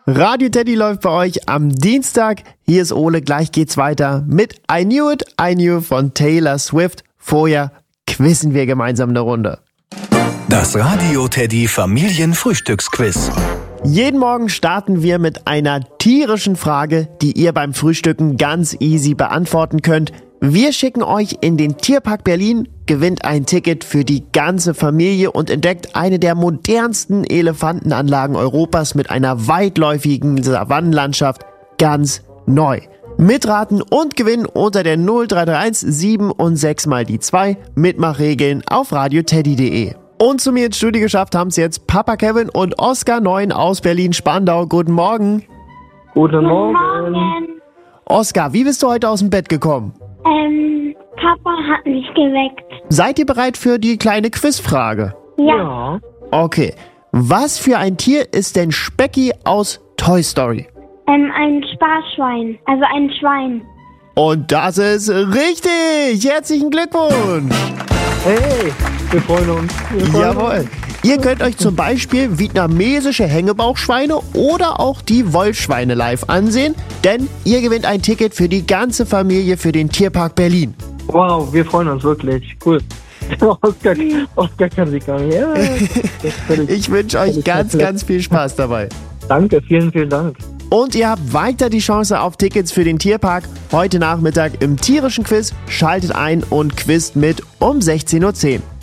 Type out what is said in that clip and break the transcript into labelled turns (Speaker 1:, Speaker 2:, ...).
Speaker 1: Radio Teddy läuft bei euch am Dienstag. Hier ist Ole, gleich geht's weiter mit I Knew It von Taylor Swift. Vorher quizzen wir gemeinsam eine Runde.
Speaker 2: Das Radio Teddy Familienfrühstücksquiz.
Speaker 1: Jeden Morgen starten wir mit einer tierischen Frage, die ihr beim Frühstücken ganz easy beantworten könnt. Wir schicken euch in den Tierpark Berlin, gewinnt ein Ticket für die ganze Familie und entdeckt eine der modernsten Elefantenanlagen Europas mit einer weitläufigen Savannenlandschaft ganz neu. Mitraten und gewinnen unter der 0331 7 und 6 mal die 2. Mitmachregeln auf radioteddy.de. Und zu mir ins Studio geschafft haben es jetzt Papa Kevin und Oskar 9 aus Berlin-Spandau. Guten Morgen.
Speaker 3: Guten Morgen.
Speaker 1: Oskar, wie bist du heute aus dem Bett gekommen?
Speaker 4: Papa hat mich geweckt.
Speaker 1: Seid ihr bereit für die kleine Quizfrage?
Speaker 4: Ja.
Speaker 1: Okay. Was für ein Tier ist denn Specky aus Toy Story?
Speaker 4: Ein Sparschwein. Also ein Schwein.
Speaker 1: Und das ist richtig! Herzlichen Glückwunsch!
Speaker 3: Hey, wir freuen uns.
Speaker 1: Jawohl. Ihr könnt euch zum Beispiel vietnamesische Hängebauchschweine oder auch die Wollschweine live ansehen, denn ihr gewinnt ein Ticket für die ganze Familie für den Tierpark Berlin.
Speaker 3: Wow, wir freuen uns wirklich. Cool. Oskar kann sich gar nicht. Ja,
Speaker 1: Ich wünsche euch ganz viel Spaß dabei.
Speaker 3: Danke, vielen Dank.
Speaker 1: Und ihr habt weiter die Chance auf Tickets für den Tierpark. Heute Nachmittag im tierischen Quiz. Schaltet ein und quizt mit um 16:10 Uhr.